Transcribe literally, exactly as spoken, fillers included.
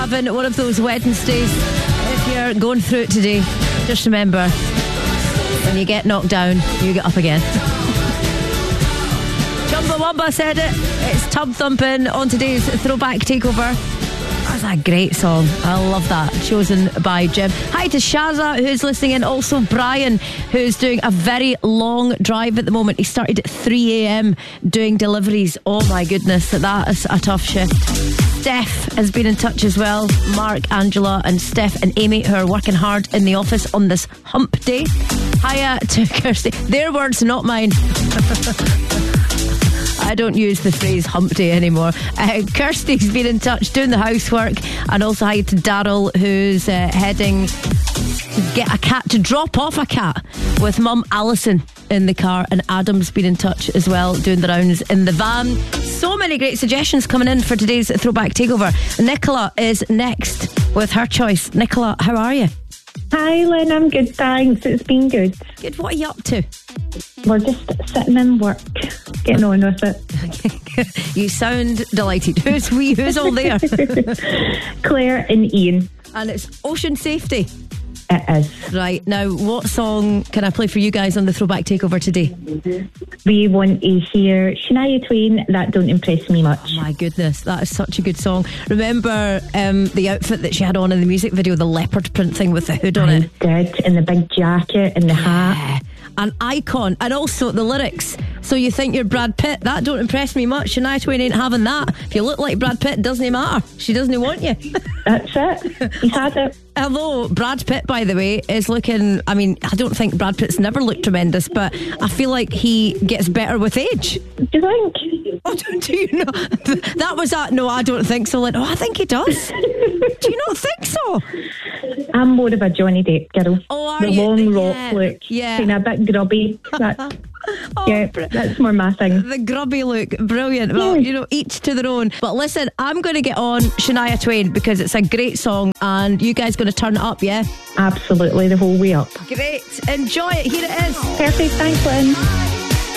having one of those Wednesdays, if you're going through it today, just remember, when you get knocked down, you get up again. Chumbawamba said it. It's Tub Thumping on today's Throwback Takeover. That's a great song. I love that. Chosen by Jim. Hi to Shaza, who's listening in. Also Brian, who's doing a very long drive at the moment. He started at three a.m. doing deliveries. Oh my goodness, that is a tough shift. Steph has been in touch as well. Mark, Angela and Steph and Amy, who are working hard in the office on this hump day. Hiya to Kirsty. Their words, not mine. I don't use the phrase hump day anymore. Uh, Kirsty's been in touch doing the housework. And also hi to Daryl, who's uh, heading to get a cat, to drop off a cat with mum Alison in the car. And Adam's been in touch as well, doing the rounds in the van. So many great suggestions coming in for today's Throwback Takeover. Nicola is next with her choice. Nicola, how are you? Hi Lynn, I'm good, thanks. It's been good. Good. What are you up to? We're just sitting in work, getting on with it. You sound delighted. Who's we? Who's all there? Claire and Ian. And it's ocean safety. It is. Right, now what song can I play for you guys on the Throwback Takeover today? We want to hear Shania Twain, That Don't Impress Me Much. Oh my goodness, that is such a good song. Remember um, the outfit that she had on in the music video, the leopard print thing with the hood on I it? did, and the big jacket and the Yeah. hat. An icon. And also the lyrics. So you think you're Brad Pitt? That don't impress me much. Shania Twain ain't having that. If you look like Brad Pitt, it doesn't matter. She doesn't want you. That's it. He's had it. Although Brad Pitt, by the way, is looking, I mean, I don't think Brad Pitt's never looked tremendous, but I feel like he gets better with age. Do you think? Oh, do you know? That was that. No, I don't think so. Like, oh, I think he does. Do you not think so? I'm more of a Johnny Depp girl. Oh, are the you? long rock Yeah. look. Yeah. Kind of a bit grubby. That, Oh, yeah, that's more my thing. the grubby look. Brilliant. Well, Yeah. you know, each to their own. But listen, I'm going to get on Shania Twain because it's a great song and you guys going to turn it up, yeah? Absolutely, the whole way up. Great. Enjoy it. Here it is. Perfect, thanks Lynn.